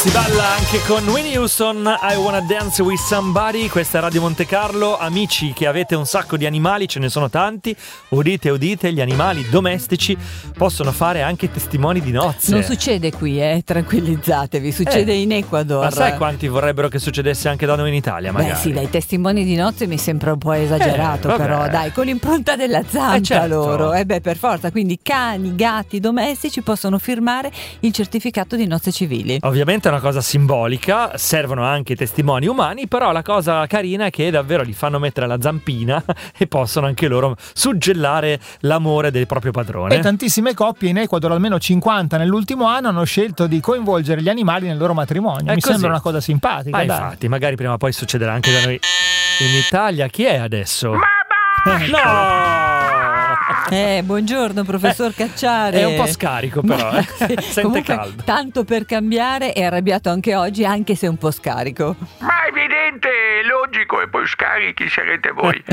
Si balla anche con Whitney Houston, I Wanna Dance With Somebody. Questa è Radio Monte Carlo. Amici che avete un sacco di animali, ce ne sono tanti, udite udite, gli animali domestici possono fare anche testimoni di nozze. Non succede qui, tranquillizzatevi, succede in Ecuador. Ma sai quanti vorrebbero che succedesse anche da noi in Italia magari? Beh sì, dai, testimoni di nozze mi sembra un po' esagerato, però dai, con l'impronta della zampa certo. loro. Per forza, quindi cani, gatti domestici possono firmare il certificato di nozze civili. Ovviamente è una cosa simbolica, servono anche testimoni umani, però la cosa carina è che davvero li fanno mettere la zampina e possono anche loro suggellare l'amore del proprio padrone. E tantissime coppie in Ecuador, almeno 50 nell'ultimo anno, hanno scelto di coinvolgere gli animali nel loro matrimonio. Mi sembra una cosa simpatica. Infatti, magari prima o poi succederà anche da noi in Italia. Chi è adesso? No! Buongiorno professor Cacciari. È un po' scarico però, sente Comunque, caldo. Tanto per cambiare, è arrabbiato anche oggi, anche se un po' scarico. Ma è evidente, è logico, e poi scarichi sarete voi.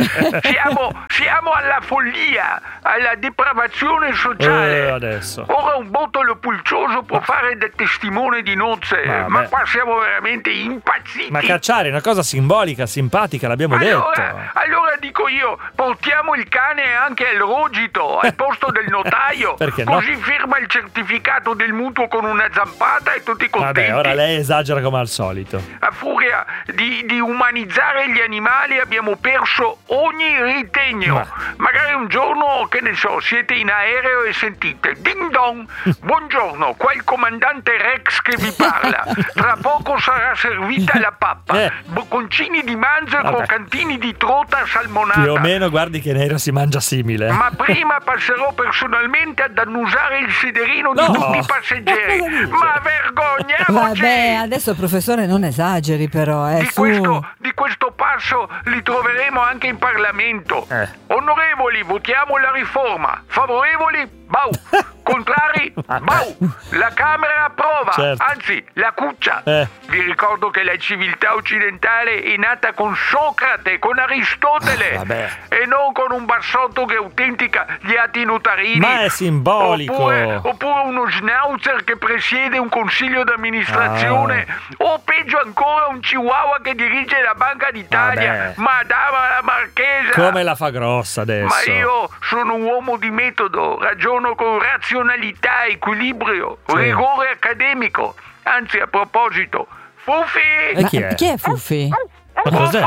Siamo alla follia, alla depravazione sociale. Adesso. Ora un botolo pulcioso può fare da testimone di nozze, ma qua siamo veramente impazziti. Ma Cacciari è una cosa simbolica, simpatica, l'abbiamo detto. Allora dico io, portiamo il cane anche al rogito, al posto del notaio. Perché no? Così firma il certificato del mutuo con una zampata e tutti contenti. Vabbè, ora lei esagera come al solito. A furia di umanizzare gli animali abbiamo perso ogni ritegno. Magari un giorno, che ne so, siete in aereo e sentite ding dong, buongiorno, qua il comandante Rex che vi parla. Tra poco sarà servita la pappa, bocconcini di manzo e croccantini di trota salmonata. Più o meno, guardi che nero si mangia simile. Ma prima passerò personalmente ad annusare il sederino di tutti i passeggeri. Ma vergogniamoci! Vabbè, adesso professore non esageri però, Di questo passo li troveremo anche in Parlamento. Onorevoli, votiamo la riforma. Favorevoli? Bau. Contrari? Bau. La Camera approva, certo. Anzi, la cuccia. Vi ricordo che la civiltà occidentale è nata con Socrate, con Aristotele, e non con un bassotto che autentica gli atti notarini. Ma è simbolico. Oppure uno schnauzer che presiede un consiglio d'amministrazione, o peggio ancora un chihuahua che dirige la Banca d'Italia. Madama la Marchesa. Come la fa grossa adesso? Ma io sono un uomo di metodo, ragiono con razionalità, equilibrio, rigore accademico. Anzi, a proposito, Fuffi! Chi è Fuffi? Ma cos'è?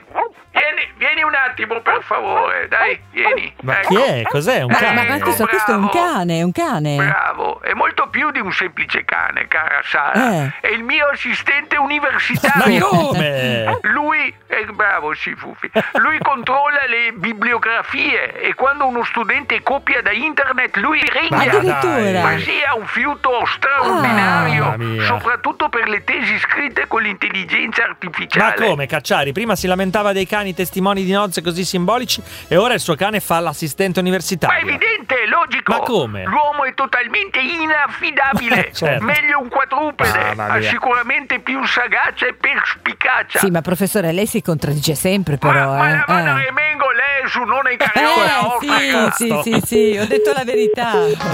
Vieni un attimo, per favore, dai, vieni. Ma chi è? Cos'è? Un cane? Ma questo è un cane. Bravo, è molto più di un semplice cane, cara Sara. È il mio assistente universitario. Ma come? Lui è bravo, sì, Fuffi. Lui controlla le bibliografie e quando uno studente copia da internet, lui ringhia. Addirittura. Ma sì, ha un fiuto straordinario, soprattutto per le tesi scritte con l'intelligenza artificiale. Ma come, Cacciari? Prima si lamentava dei cani testimoni di nozze così simbolici e ora il suo cane fa l'assistente universitario. Ma è evidente, è logico. Ma come? L'uomo è totalmente inaffidabile. Certo. Meglio un quadrupede, ha sicuramente più sagacia e perspicacia. Sì, ma professore, lei si contraddice sempre però. Ma la mano remengo lei su non è carriola. Sì, ho detto la verità.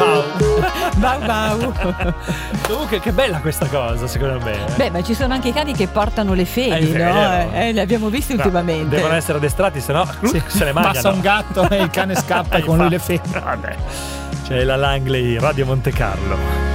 Bau. Comunque che bella questa cosa, secondo me. Beh, ma ci sono anche i cani che portano le fedi, no? Li abbiamo visti ultimamente. Devono essere addestrati, sennò se ne mangiano. Passa un gatto e il cane scappa e con lui le fedi. Vabbè. C'è la Langley, Radio Monte Carlo.